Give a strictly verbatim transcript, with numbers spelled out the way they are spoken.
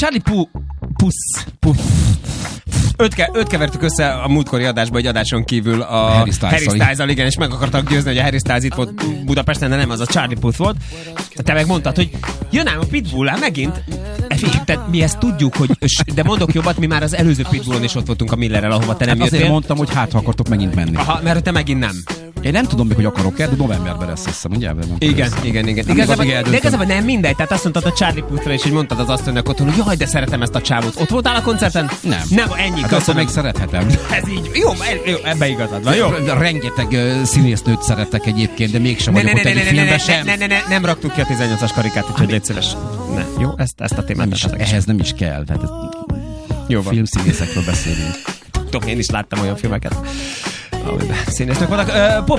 Charlie Puth, Puth, Puth. Öt, ke, öt kevertük össze a múltkori adásban, egy adáson kívül a Harry Styles-al, Harry Styles-al, igen, és meg akartak győzni, hogy a Harry Styles itt volt Budapesten, de nem, az a Charlie Puth volt. Te meg mondtad, hogy jön ám a Pitbull-á megint. Tehát mi ezt tudjuk, hogy, de mondok jobbat, mi már az előző Pitbullon is ott voltunk a Millerrel, ahova te nem hát jöttél. Azért mondtam, hogy hát, ha akartok megint menni. Aha, mert te megint nem. Én nem tudom még, hogy akarok-e, de novemberben lesz, hiszem, ugye? Igen, igen, igen, igen. Igazából, de igazából nem mindegy, tehát azt mondtad a Charlie Puthra, és hogy mondtad az asszonynak otthon, hogy jaj, de szeretem ezt a csávót. Ott voltál a koncerten? Nem. Nem, ennyi. Hát azt még szerethetem. Ez így. Jó, jó, ebbe igazad van. Jó. Rengeteg uh, színésznőt szeretek egyébként, de mégsem ne, vagyok ne, ott ne, egy ne, filmben ne, sem. Ne, ne, ne, nem raktuk ki a tizennyolcas karikát, úgyhogy légy szíves. Ne. Jó, ezt, ezt a témát Nem is, ehhez nem is kell. Tehát jó van. Filmszínészekről beszélünk. Tudom, én is láttam olyan filmeket, amiben színésznők vannak. Uh, pop